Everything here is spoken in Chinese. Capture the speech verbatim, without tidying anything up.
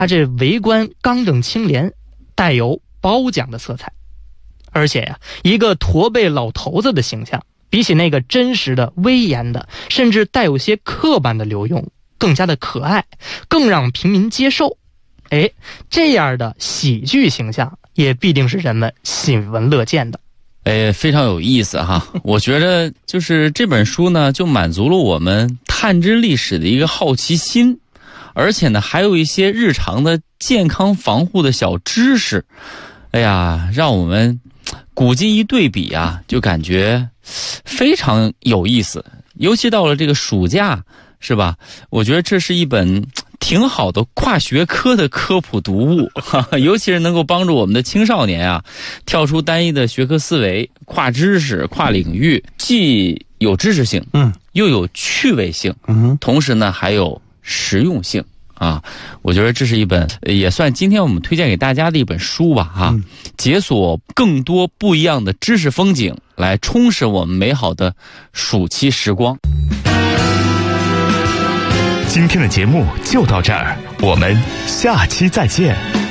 他这为官刚正清廉，带有褒奖的色彩。而且呀、啊，一个驼背老头子的形象，比起那个真实的、威严的，甚至带有些刻板的刘墉，更加的可爱，更让平民接受。哎，这样的喜剧形象，也必定是人们喜闻乐见的。 哎，非常有意思哈！我觉得就是这本书呢，就满足了我们探知历史的一个好奇心，而且呢，还有一些日常的健康防护的小知识。哎呀，让我们古今一对比啊，就感觉非常有意思。尤其到了这个暑假，是吧？我觉得这是一本挺好的跨学科的科普读物，哈哈，尤其是能够帮助我们的青少年啊，跳出单一的学科思维，跨知识、跨领域，既有知识性，嗯，又有趣味性，嗯，同时呢还有实用性啊。我觉得这是一本也算今天我们推荐给大家的一本书吧，哈、嗯，解锁更多不一样的知识风景，来充实我们美好的暑期时光。 今天的节目就到这儿，我们下期再见。